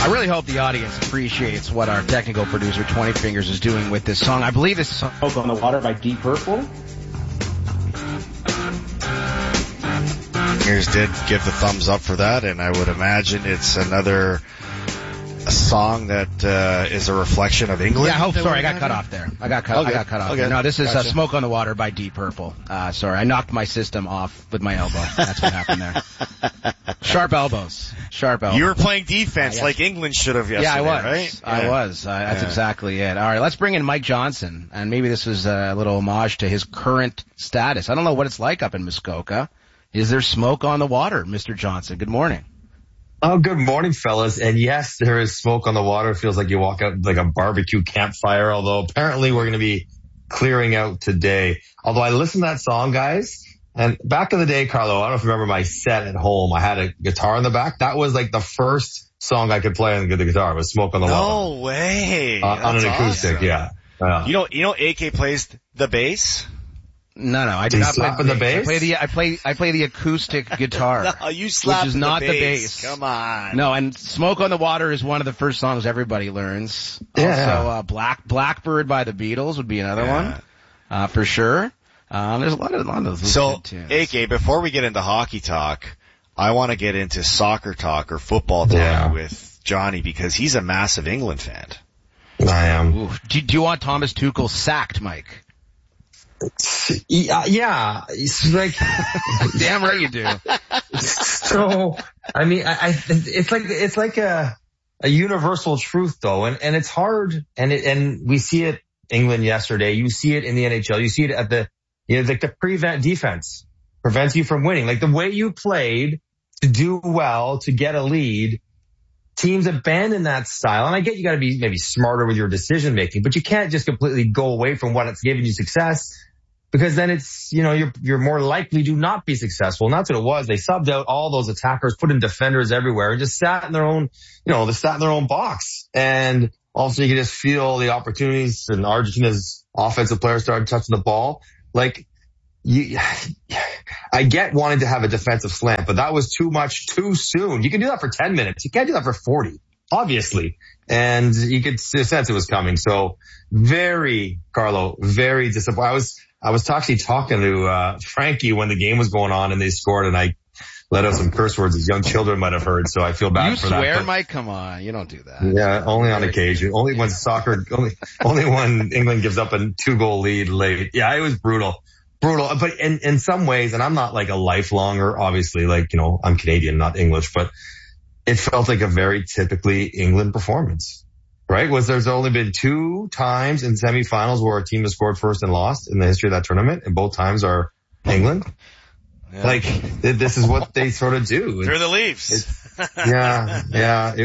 I really hope the audience appreciates what our technical producer 20 Fingers is doing with this song. I believe this is Smoke on the Water by Deep Purple. Fingers did give the thumbs up for that, and I would imagine it's another song that is a reflection of England. Yeah, sorry, I got cut off there. I got cut off. Okay. No, this is Smoke on the Water by Deep Purple. Sorry, I knocked my system off with my elbow. That's what happened there. Sharp elbows. You were playing defense like England should have yesterday, I was. Right? I was. That's exactly it. All right, let's bring in Mike Johnson, and maybe this is a little homage to his current status. I don't know what it's like up in Muskoka. Is there smoke on the water, Mr. Johnson? Good morning. Oh, good morning, fellas. And yes, there is smoke on the water. It feels like you walk out like a barbecue campfire, although apparently we're going to be clearing out today. Although I listened to that song, guys, and back in the day, Carlo, I don't know if you remember my set at home. I had a guitar in the back. That was like the first song I could play on the guitar was Smoke on the Water. No way. On an acoustic, awesome. Yeah. You know AK plays the bass? No, I do not slap the bass. I play the acoustic guitar. No, you slap which is not the bass. Come on. No, and Smoke on the Water is one of the first songs everybody learns. Yeah. Also, Blackbird by the Beatles would be another one, for sure. There's a lot of those good tunes. AK, before we get into hockey talk, I want to get into soccer talk or football talk with Johnny because he's a massive England fan. I am. Ooh. Do you want Thomas Tuchel sacked, Mike? Yeah, it's like damn right you do. So, I mean, it's like a universal truth though, and it's hard, and we see it England yesterday. You see it in the NHL. You see it at the prevent defense prevents you from winning. Like the way you played to do well to get a lead. Teams abandon that style, and I get you got to be maybe smarter with your decision making, but you can't just completely go away from what it's giving you success. Because then it's, you're more likely to not be successful. And that's what it was. They subbed out all those attackers, put in defenders everywhere, and just sat in their own, they sat in their own box. And also you could just feel the opportunities, and Argentina's offensive players started touching the ball. Like, I get wanting to have a defensive slant, but that was too much too soon. You can do that for 10 minutes. You can't do that for 40, obviously. And you could sense it was coming. So very disappointed. I was actually talking to Frankie when the game was going on and they scored, and I let out some curse words as young children might have heard, so I feel bad for that. You swear, Mike? Come on, you don't do that. Yeah, only on occasion. Only when only when England gives up a 2-goal lead late. Yeah, it was brutal. But in some ways, and I'm not like a lifelonger, obviously, I'm Canadian, not English, but it felt like a very typically England performance. Right? There's only been 2 times in semifinals where a team has scored first and lost in the history of that tournament, and both times are England. Yeah. Like, this is what they sort of do. They're the Leafs. It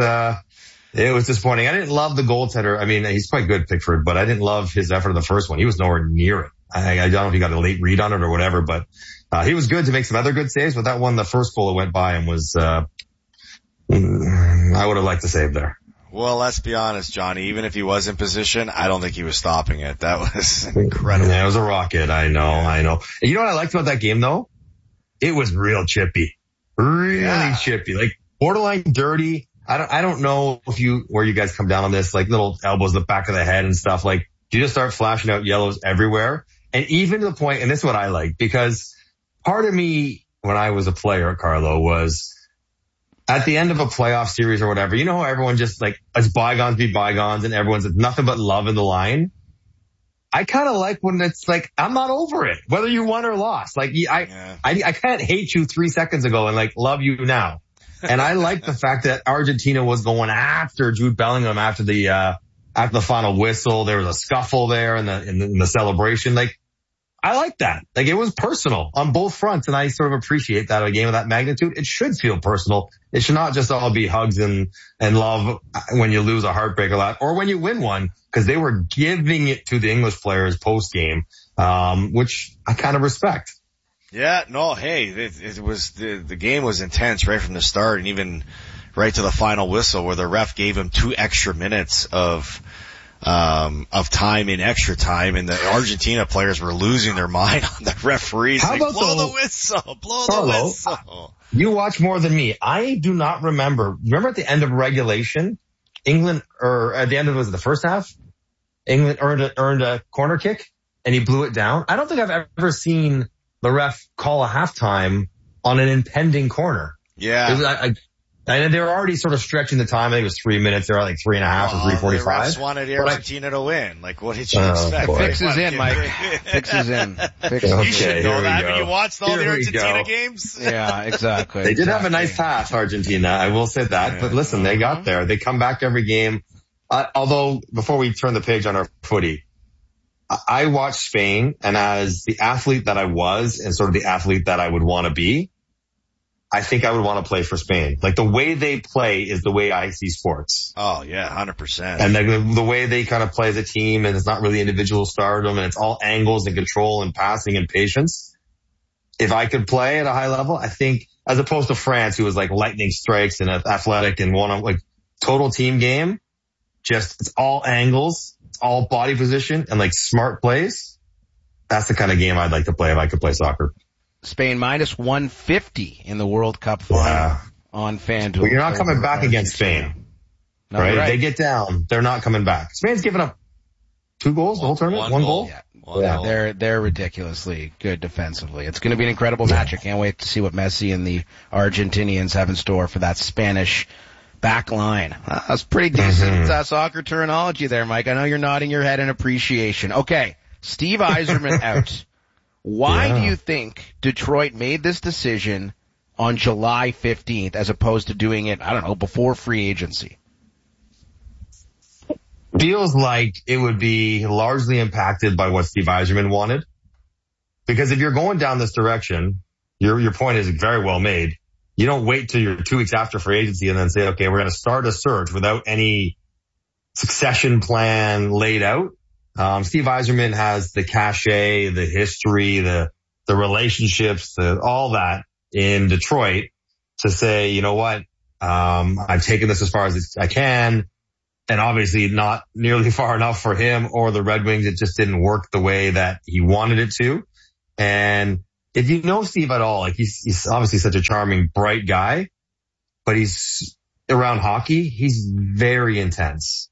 was disappointing. I didn't love the goaltender. I mean, he's quite good, Pickford, but I didn't love his effort in the first one. He was nowhere near it. I don't know if he got a late read on it or whatever, but he was good to make some other good saves, but that one, the first goal that went by him was, I would have liked to save there. Well, let's be honest, Johnny. Even if he was in position, I don't think he was stopping it. That was incredible. Yeah, it was a rocket. I know. And you know what I liked about that game, though? It was real chippy. Really chippy. Like, borderline dirty. I don't know where you guys come down on this, like little elbows in the back of the head and stuff. Like, you just start flashing out yellows everywhere. And even to the point, and this is what I like, because part of me, when I was a player, Carlo, was at the end of a playoff series or whatever, how everyone just like, it's bygones be bygones and everyone's nothing but love in the line. I kind of like when it's like, I'm not over it, whether you won or lost. Like, I can't hate you 3 seconds ago and like love you now. And I like the fact that Argentina was going after Jude Bellingham after the final whistle. There was a scuffle there in the celebration. Like, I like that. Like, it was personal on both fronts, and I sort of appreciate that. A game of that magnitude, it should feel personal. It should not just all be hugs and love when you lose a heartbreak a lot, or when you win one, because they were giving it to the English players post game, which I kind of respect. Yeah, no, hey, it was the game was intense right from the start, and even right to the final whistle, where the ref gave him 2 extra minutes of of time in extra time, and the Argentina players were losing their mind on the referees. How about blow the whistle, blow Carlo, the whistle. You watch more than me. I do not remember. Remember at the end of regulation, England, or at the end of, was it the first half? England earned a corner kick and he blew it down. I don't think I've ever seen the ref call a halftime on an impending corner. Yeah. And they were already sort of stretching the time. I think it was 3 minutes. They were like 3.5 or 3:45. The refs wanted Argentina to win. Like, what did you expect? Fix is in, Mike. Fix is in. You should know that. Have you watched all the Argentina games? Yeah, exactly. They did have a nice pass, Argentina. I will say that. Yeah. But listen, they got there. They come back every game. Although, before we turn the page on our footy, I watched Spain, and as the athlete that I was and sort of the athlete that I would want to be, I think I would want to play for Spain. Like, the way they play is the way I see sports. Oh yeah, 100%. And the way they kind of play as a team, and it's not really individual stardom, and it's all angles and control and passing and patience. If I could play at a high level, I think, as opposed to France, who was like lightning strikes and athletic and like total team game, just it's all angles, it's all body position and like smart plays. That's the kind of game I'd like to play if I could play soccer. Spain minus 150 in the World Cup final on FanDuel. Well, you're not coming back against Spain, right? They get down, they're not coming back. Spain's given up 2 goals the whole tournament, one goal. Yeah. They're ridiculously good defensively. It's going to be an incredible match. I can't wait to see what Messi and the Argentinians have in store for that Spanish back line. That's pretty decent soccer terminology there, Mike. I know you're nodding your head in appreciation. Okay, Steve Yzerman out. Why do you think Detroit made this decision on July 15th as opposed to doing it, I don't know, before free agency? Feels like it would be largely impacted by what Steve Yzerman wanted. Because if you're going down this direction, your point is very well made. You don't wait till you're 2 weeks after free agency and then say, okay, we're going to start a search without any succession plan laid out. Steve Yzerman has the cachet, the history, the relationships, all that in Detroit to say, you know what, I've taken this as far as I can, and obviously not nearly far enough for him or the Red Wings. It just didn't work the way that he wanted it to. And if you know Steve at all, like he's obviously such a charming, bright guy, but he's around hockey, he's very intense.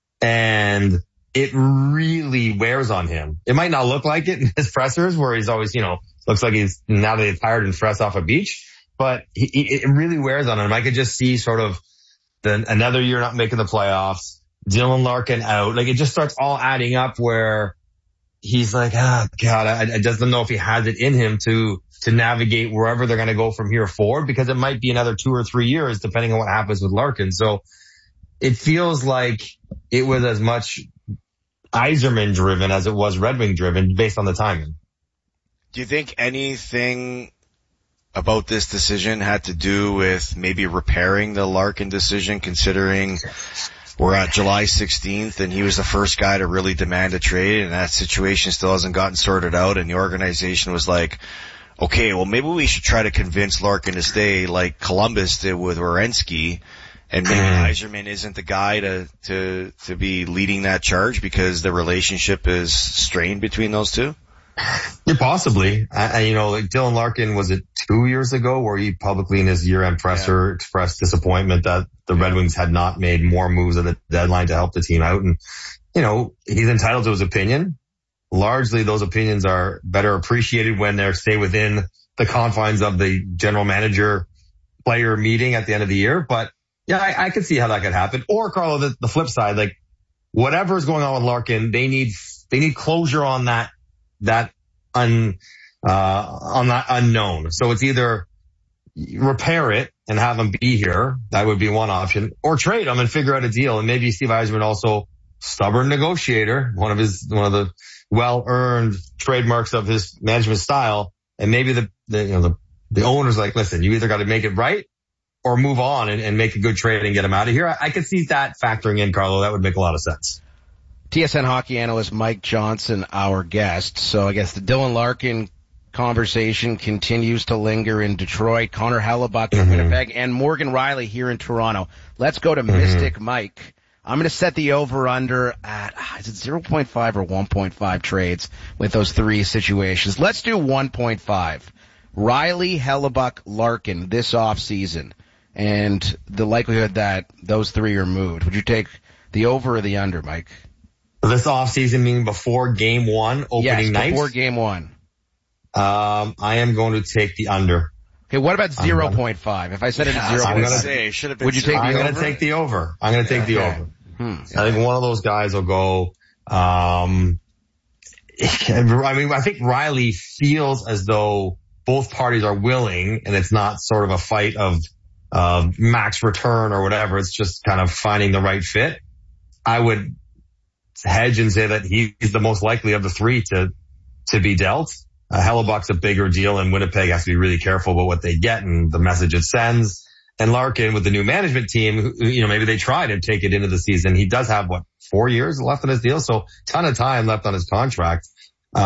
And it really wears on him. It might not look like it in his pressers where he's always, looks like he's now that he's tired and fresh off a beach, but it really wears on him. I could just see sort of another year not making the playoffs, Dylan Larkin out. Like, it just starts all adding up where he's like, God, I doesn't know if he has it in him to navigate wherever they're going to go from here forward, because it might be another 2 or 3 years depending on what happens with Larkin. So it feels like it was as much Yzerman driven as it was Red Wing driven based on the timing. Do you think anything about this decision had to do with maybe repairing the Larkin decision, considering we're at July 16th and he was the first guy to really demand a trade, and that situation still hasn't gotten sorted out, and the organization was like, okay, well, maybe we should try to convince Larkin to stay like Columbus did with Werenski, and maybe Yzerman isn't the guy to be leading that charge because the relationship is strained between those two? Yeah, possibly. Like Dylan Larkin, was it 2 years ago where he publicly in his year-end presser expressed disappointment that the Red Wings had not made more moves at the deadline to help the team out. And, he's entitled to his opinion. Largely those opinions are better appreciated when they stay within the confines of the general manager player meeting at the end of the year. But yeah, I could see how that could happen. Or, Carlo, the flip side, like whatever's going on with Larkin, they need closure on that unknown. So it's either repair it and have him be here. That would be one option, or trade him and figure out a deal. And maybe Steve Yzerman, also stubborn negotiator, one of the well-earned trademarks of his management style. And maybe the owner's like, listen, you either got to make it right or move on and make a good trade and get him out of here. I could see that factoring in, Carlo. That would make a lot of sense. TSN hockey analyst Mike Johnson, our guest. So I guess the Dylan Larkin conversation continues to linger in Detroit. Connor Hellebuck in Winnipeg, and Morgan Rielly here in Toronto. Let's go to Mystic Mike. I'm going to set the over-under at, is it 0.5 or 1.5 trades with those three situations? Let's do 1.5. Riley, Hellebuyck, Larkin this offseason, and the likelihood that those three are moved. Would you take the over or the under, Mike? This offseason meaning before game one, opening night? Yes, before game one. I am going to take the under. Okay, what about 0.5? If I said it at 0.5, would you take the over? I'm going to take the over. I'm going to take the over. I think one of those guys will go, I think Riley feels as though both parties are willing and it's not sort of a fight of max return or whatever. It's just kind of finding the right fit. I would hedge and say that he's the most likely of the three to be dealt. Hellebuck's a bigger deal, and Winnipeg has to be really careful about what they get and the message it sends. And Larkin with the new management team, maybe they try to take it into the season. He does have 4 years left on his deal, so ton of time left on his contract. So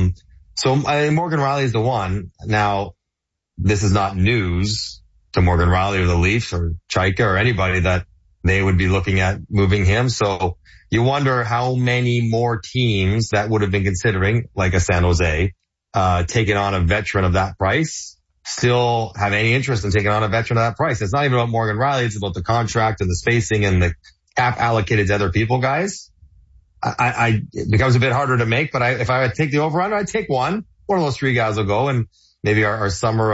I think Morgan Riley is the one. Now, this is not news to Morgan Riley or the Leafs or Chaika or anybody that they would be looking at moving him. So you wonder how many more teams that would have been considering, like a San Jose, taking on a veteran of that price, still have any interest in taking on a veteran of that price. It's not even about Morgan Riley. It's about the contract and the spacing and the cap allocated to other people, guys. It becomes a bit harder to make, but if I would take the over under, I'd take one. One of those three guys will go, and maybe our summer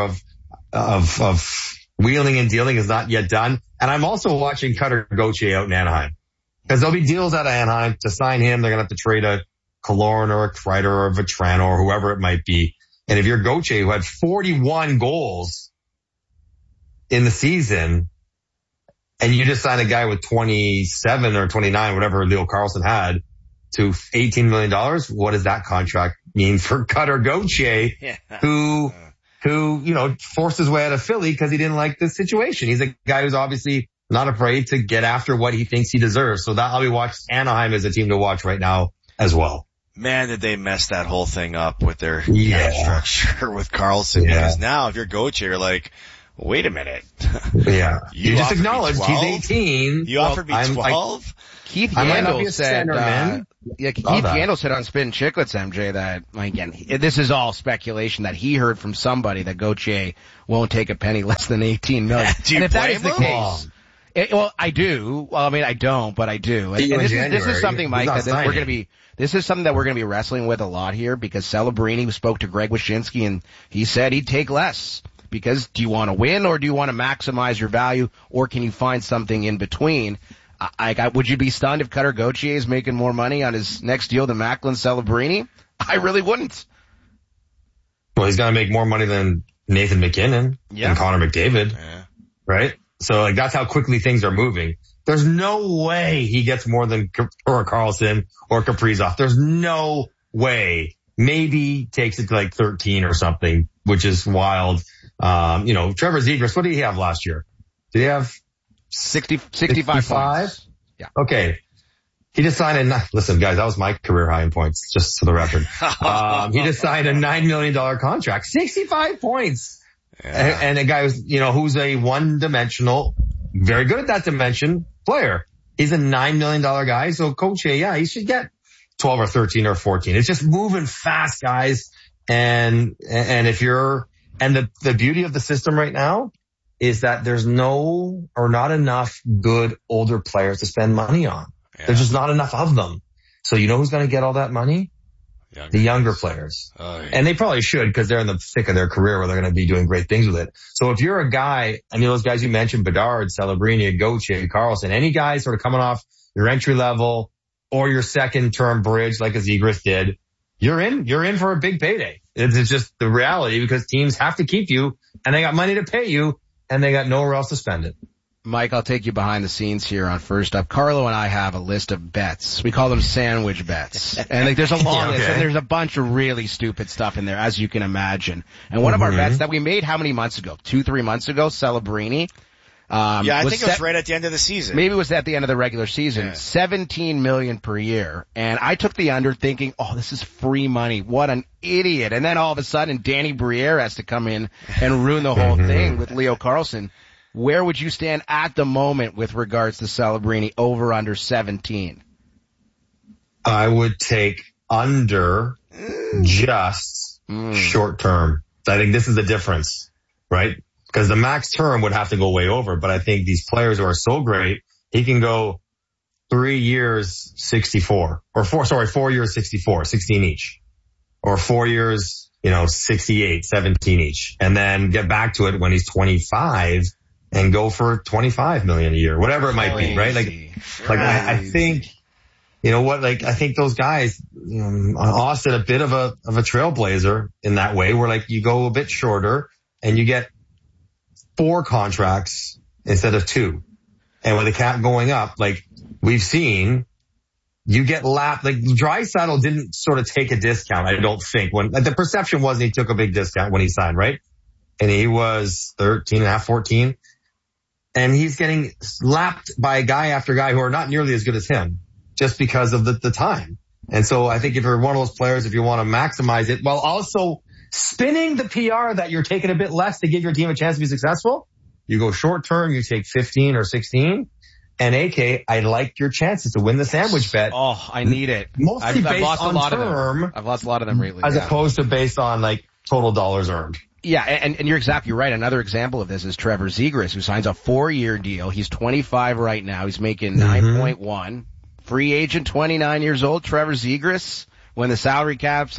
of wheeling and dealing is not yet done. And I'm also watching Cutter Gauthier out in Anaheim, because there'll be deals out of Anaheim to sign him. They're going to have to trade a Killorn or a Kreider or a Vetrano or whoever it might be. And if you're Gauthier, who had 41 goals in the season, and you just sign a guy with 27 or 29, whatever Leo Carlsson had, to $18 million, what does that contract mean for Cutter Gauthier, who forced his way out of Philly because he didn't like the situation? He's a guy who's obviously not afraid to get after what he thinks he deserves. So I'll be watching Anaheim as a team to watch right now as well. Man, did they mess that whole thing up with their cap structure with Carlson. Because now if you're Gauthier, you're like, wait a minute. Yeah. You just acknowledged he's 18. You offered me 12? Keith Yandel said, Keith Yandel said on Spin Chicklets, MJ, that, again, this is all speculation that he heard from somebody that Gauthier won't take a penny less than $18 million. Do you and if that blame is the case, I do. Well, I mean, I don't, but I do. And this is something, Mike, this is something that we're going to be wrestling with a lot here, because Celebrini spoke to Greg Wyshynski and he said he'd take less. Because do you want to win, or do you want to maximize your value, or can you find something in between? Would you be stunned if Cutter Gauthier is making more money on his next deal than Macklin Celebrini? I really wouldn't. Well, he's going to make more money than Nathan McKinnon and Connor McDavid, right? So that's how quickly things are moving. There's no way he gets more than Carlson or Kaprizov. There's no way. Maybe takes it to 13 or something, which is wild. Trevor Zegras, what did he have last year? Did he have 65 points? Yeah. Okay. He just signed listen, guys, that was my career high in points, just for the record. He just signed a $9 million contract, 65 points. Yeah. And a guy who's a one-dimensional, very good at that dimension player. He's a $9 million guy. So Coach, he should get 12 or 13 or 14. It's just moving fast, guys. And the beauty of the system right now is that there's not enough good older players to spend money on. Yeah. There's just not enough of them. So you know who's going to get all that money? The younger players. Oh, yeah. And they probably should, because they're in the thick of their career where they're going to be doing great things with it. So if you're a guy, those guys you mentioned, Bedard, Celebrini, Gauthier, Carlson, any guy sort of coming off your entry level or your second term bridge like a Zegras did, you're in for a big payday. It's just the reality, because teams have to keep you and they got money to pay you and they got nowhere else to spend it. Mike, I'll take you behind the scenes here on First Up. Carlo and I have a list of bets. We call them sandwich bets. And there's a long list, and there's a bunch of really stupid stuff in there, as you can imagine. And one of our bets that we made how many months ago? 2-3 months ago, Celebrini. I think it was right at the end of the season. Maybe it was at the end of the regular season. Yeah. $17 million per year. And I took the under thinking, this is free money. What an idiot. And then all of a sudden, Danny Briere has to come in and ruin the whole thing with Leo Carlsson. Where would you stand at the moment with regards to Celebrini over under 17? I would take under just short term. I think this is the difference, right? Because the max term would have to go way over, but I think these players who are so great, he can go 3 years 64 or 4 years 64, 16 each, or 4 years, 68, 17 each, and then get back to it when he's 25 and go for 25 million a year, whatever it might be, right? I think, I think those guys, Austin, a bit of a trailblazer in that way where you go a bit shorter and you get 4 contracts instead of 2. And with the cap going up, we've seen, you get lapped. Draisaitl didn't sort of take a discount, I don't think. When the perception was he took a big discount when he signed, right? And he was 13.5, 14. And he's getting lapped by guy after guy who are not nearly as good as him just because of the time. And so I think if you're one of those players, if you want to maximize it while also spinning the PR that you're taking a bit less to give your team a chance to be successful, you go short term, you take 15 or 16. And AK, I like your chances to win the sandwich bet. Oh, I need it. Mostly I've based lost on a lot term. Of them. I've lost a lot of them lately. As opposed to based on total dollars earned. Yeah, and you're exactly right. Another example of this is Trevor Zegras, who signs a 4-year deal. He's 25 right now. He's making 9.1. Free agent, 29 years old. Trevor Zegras, when the salary cap's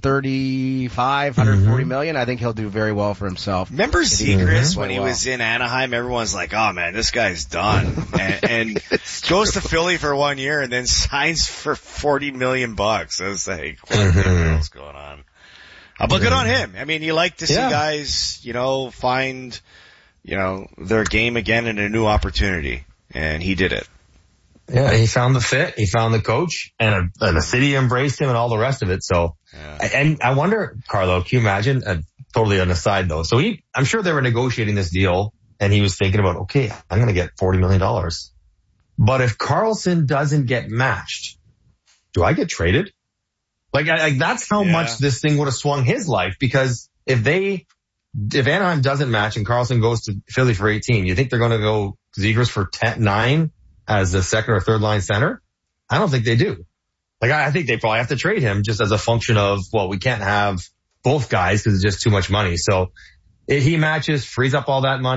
135, 140 million, I think he'll do very well for himself. Remember Zegras when he was in Anaheim? Everyone's like, oh man, this guy's done. and goes to Philly for 1 year and then signs for $40 million. I was like, what the hell's going on? But good on him. I mean, you like to see guys, find, their game again in a new opportunity. And he did it. Yeah, he found the fit, he found the coach, and the city embraced him and all the rest of it. So, and I wonder, Carlo, can you imagine, totally on a side though. So I'm sure they were negotiating this deal and he was thinking about, okay, I'm going to get $40 million. But if Karlsson doesn't get matched, do I get traded? That's how much this thing would have swung his life, because if Anaheim doesn't match and Karlsson goes to Philly for 18, you think they're going to go Zegras for 9 as the second or third line center? I don't think they do. I think they probably have to trade him just as a function of, well, we can't have both guys because it's just too much money. So if he matches, frees up all that money.